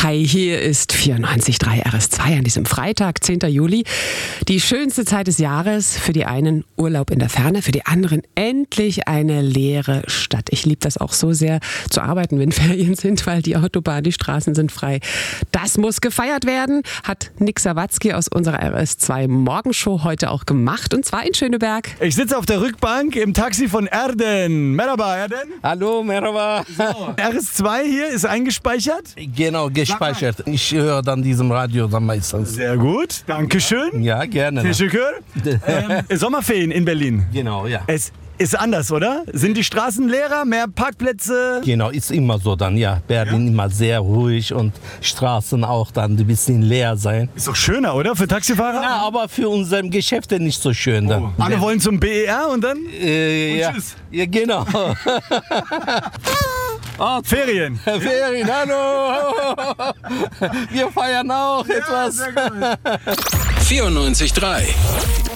Hi, hier ist 94.3 RS2 an diesem Freitag, 10. Juli. Die schönste Zeit des Jahres, für die einen Urlaub in der Ferne, für die anderen endlich eine leere Stadt. Ich liebe das auch so sehr, zu arbeiten, wenn Ferien sind, weil die Autobahn, die Straßen sind frei. Das muss gefeiert werden, hat Nick Sawatzki aus unserer RS2 Morgenshow heute auch gemacht, und zwar in Schöneberg. Ich sitze auf der Rückbank im Taxi von Erden. Merhaba, Erden. Hallo, merhaba. So, RS2 hier ist eingespeichert? Genau, gespeichert. Ich höre dann diesem Radio dann meistens. Sehr gut, Dankeschön. Ja, gerne. Teşekkür. Sommerferien in Berlin. Genau, ja. Es ist anders, oder? Sind die Straßen leerer, mehr Parkplätze? Genau, ist immer so dann, ja. Berlin immer sehr ruhig und Straßen auch dann ein bisschen leer sein. Ist doch schöner, oder? Für Taxifahrer? Ja, aber für unsere Geschäfte nicht so schön dann. Alle wollen zum BER und dann? Ja. Tschüss. Ja, genau. Ferien. Ferien, hallo. Wir feiern auch etwas. Sehr gut. 94.3